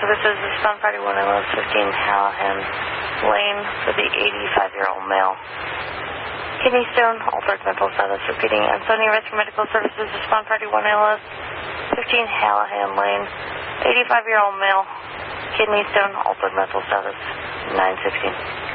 Services, respond party 1 ALS 15 Hallahan Lane for the 85-year-old male. Kidney stone, altered mental status. Repeating, Ansonia Rescue Medical Services, respond party 1 ALS 15 Hallahan Lane, 85-year-old male. Kidney stone, altered mental status, 916.